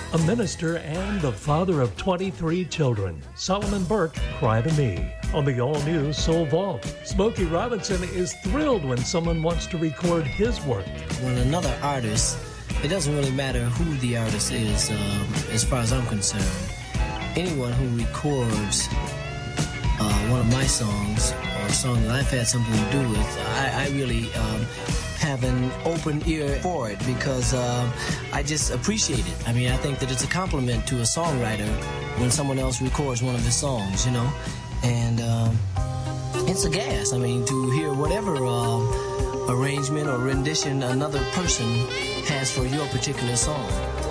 A minister and the father of 23 children, Solomon Burke Cry to Me on the all-new Soul Vault. Smokey Robinson is thrilled when someone wants to record his work. When another artist, it doesn't really matter who the artist is, as far as I'm concerned. Anyone who records one of my songs or a song that I've had something to do with, I really have an open ear for it because I just appreciate it. I mean, I think that it's a compliment to a songwriter when someone else records one of his songs, you know, and it's a gas. I mean, to hear whatever arrangement or rendition another person has for your particular song.